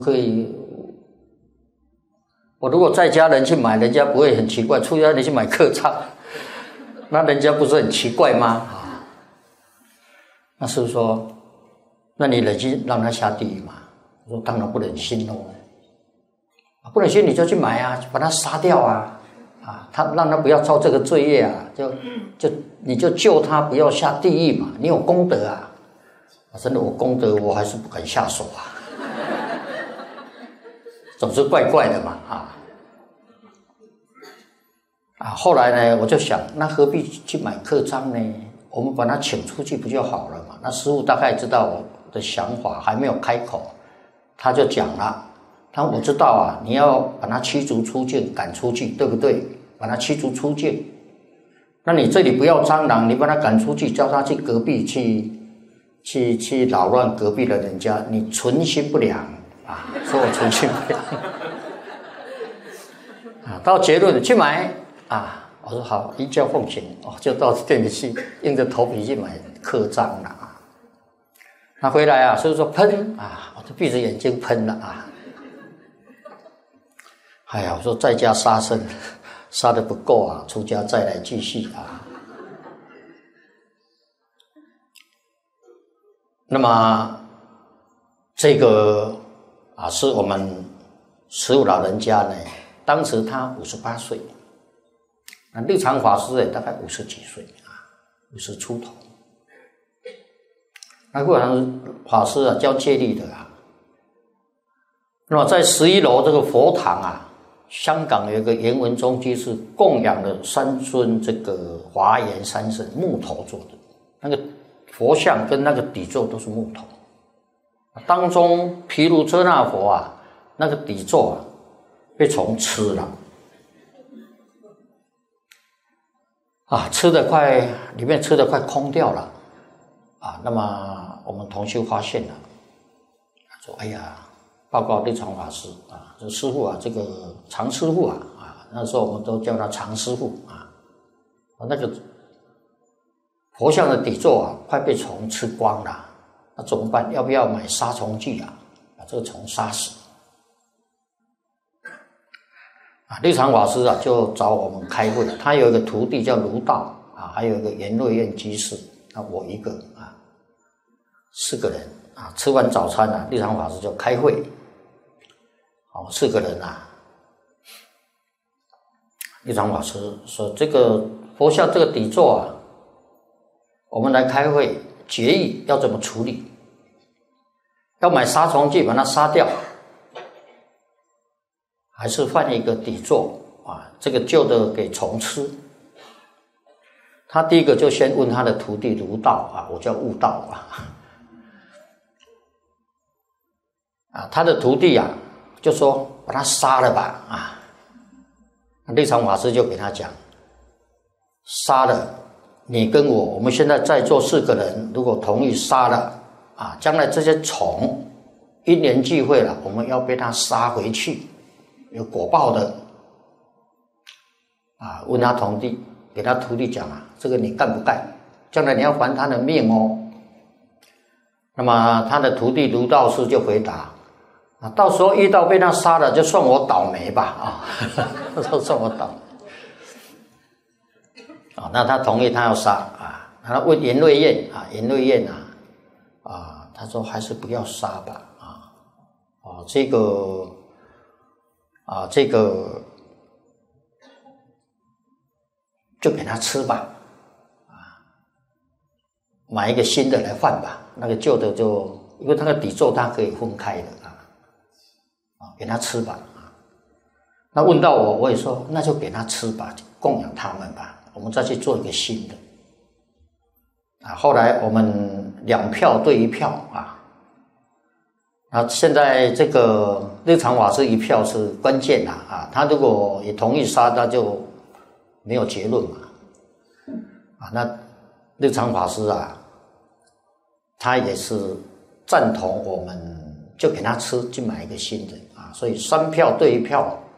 可以，我如果在家人去买，人家不会很奇怪；出家人去买客舱，那人家不是很奇怪吗？啊，那是不是说，那你忍心让他下地狱吗？我说当然不忍心哦，不忍心你就去买啊，把他杀掉啊，他让他不要造这个罪业啊，你就救他不要下地狱嘛，你有功德啊，真的我功德我还是不敢下手啊。总是怪怪的嘛，后来呢，我就想，那何必去买客舱呢？我们把他请出去不就好了嘛？那师父大概知道我的想法，还没有开口，他就讲了，我知道啊，你要把他驱逐出境，赶出去，对不对？把他驱逐出境，那你这里不要蟑螂，你把他赶出去，叫他去隔壁去扰乱隔壁的人家，你存心不良。说我存心不良到结论去买我说好，依教奉行就到店里去，硬着头皮去买客栈了他回来所以说喷我就闭着眼睛喷了哎呀，我说在家杀生杀得不够出家再来继续那么这个是我们师父老人家呢，当时他58岁，那立场法师也大概50几岁50出头。那立场法师教戒律的那么在11楼这个佛堂香港有一个圆文中居士供养了3尊这个华严三圣木头做的，那个佛像跟那个底座都是木头。当中毗卢遮那佛那个底座被虫吃了里面吃的快空掉了那么我们同修发现了，说哎呀，报告立场法师这师父这个常师父那时候我们都叫他常师父那个佛像的底座快被虫吃光了。那怎么办？要不要买杀虫剂把这个虫杀死？立场法师就找我们开会，他有一个徒弟叫卢道还有一个圆瑞院居士我一个4个人吃完早餐立场法师就开会4个人立场法师说这个佛像这个底座我们来开会决议要怎么处理，要买杀虫剂把它杀掉，还是换一个底座这个旧的给虫吃。他第一个就先问他的徒弟卢道我叫悟道他的徒弟就说把他杀了吧立场法师就给他讲，杀了你跟我们现在在座4个人，如果同意杀了将来这些虫因缘聚会了，我们要被他杀回去，有果报的问他徒弟，给他徒弟讲这个你干不干？将来你要还他的命哦。那么他的徒弟卢道士就回答到时候遇到被他杀了，就算我倒霉吧算我倒霉。那他同意他要杀他问圆瑞院圆瑞院他说还是不要杀吧这个就给他吃吧买一个新的来换吧，那个旧的就因为那个底座它可以分开的给他吃吧那问到我也说那就给他吃吧，供养他们吧，我们再去做一个新的后来我们2票对1票现在这个立场法师1票是关键他如果也同意杀，他就没有结论那立场法师他也是赞同我们就给他吃，去买一个新的所以3票对1票